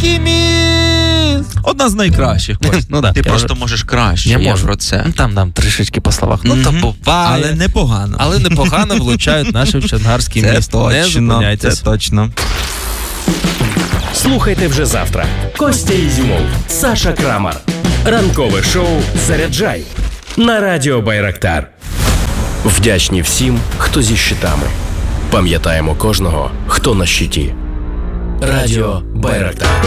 Чорноморський міст! Одна з найкращих. Ну, да. Ти просто можеш краще, я про це. Там трішечки по словах. Ну, то буває. Але непогано. Але непогано влучають наші в Чонгарський міст. Не зупиняйтесь. Це точно. Слухайте вже завтра. Костя Ізюмов, Саша Крамар. Ранкове шоу «Заряджай» на Радіо Байрактар. Вдячні всім, хто зі щитами. Пам'ятаємо кожного, хто на щиті. Радіо Байрактар.